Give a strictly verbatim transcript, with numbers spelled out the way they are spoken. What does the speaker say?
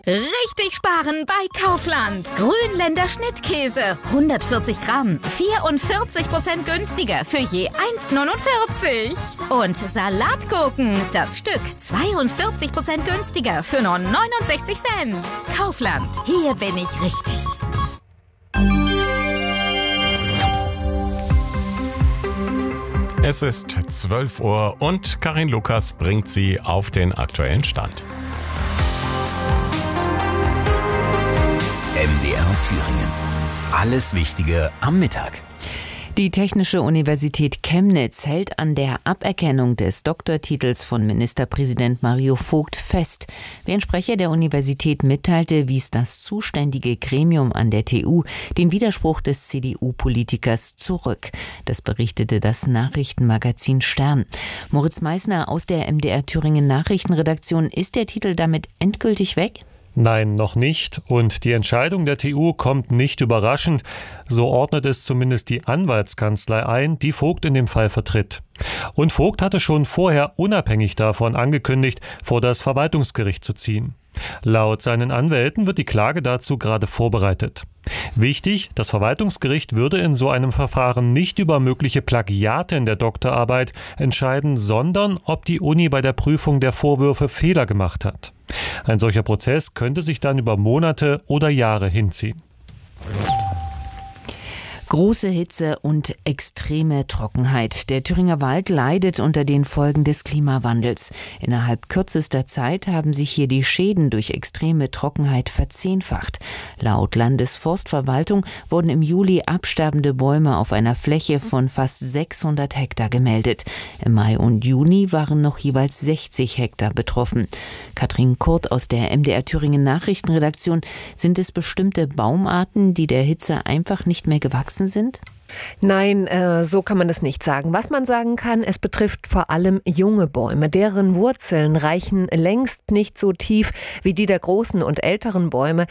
Richtig sparen bei Kaufland. Grünländer Schnittkäse. hundertvierzig Gramm. vierundvierzig Prozent günstiger für je eins neunundvierzig. Und Salatgurken. Das Stück zweiundvierzig Prozent günstiger für nur neunundsechzig Cent. Kaufland. Hier bin ich richtig. Es ist zwölf Uhr und Karin Lukas bringt Sie auf den aktuellen Stand. M D R Thüringen. Alles Wichtige am Mittag. Die Technische Universität Chemnitz hält an der Aberkennung des Doktortitels von Ministerpräsident Mario Vogt fest. Wie ein Sprecher der Universität mitteilte, wies das zuständige Gremium an der T U den Widerspruch des C D U-Politikers zurück. Das berichtete das Nachrichtenmagazin Stern. Moritz Meissner aus der M D R Thüringen Nachrichtenredaktion: Ist der Titel damit endgültig weg? Nein, noch nicht. Und die Entscheidung der T U kommt nicht überraschend. So ordnet es zumindest die Anwaltskanzlei ein, die Vogt in dem Fall vertritt. Und Vogt hatte schon vorher unabhängig davon angekündigt, vor das Verwaltungsgericht zu ziehen. Laut seinen Anwälten wird die Klage dazu gerade vorbereitet. Wichtig, das Verwaltungsgericht würde in so einem Verfahren nicht über mögliche Plagiate in der Doktorarbeit entscheiden, sondern ob die Uni bei der Prüfung der Vorwürfe Fehler gemacht hat. Ein solcher Prozess könnte sich dann über Monate oder Jahre hinziehen. Große Hitze und extreme Trockenheit. Der Thüringer Wald leidet unter den Folgen des Klimawandels. Innerhalb kürzester Zeit haben sich hier die Schäden durch extreme Trockenheit verzehnfacht. Laut Landesforstverwaltung wurden im Juli absterbende Bäume auf einer Fläche von fast sechshundert Hektar gemeldet. Im Mai und Juni waren noch jeweils sechzig Hektar betroffen. Katrin Kurt aus der M D R Thüringen Nachrichtenredaktion: Sind es bestimmte Baumarten, die der Hitze einfach nicht mehr gewachsen sind? Nein, äh, so kann man das nicht sagen. Was man sagen kann, es betrifft vor allem junge Bäume. Deren Wurzeln reichen längst nicht so tief wie die der großen und älteren Bäume.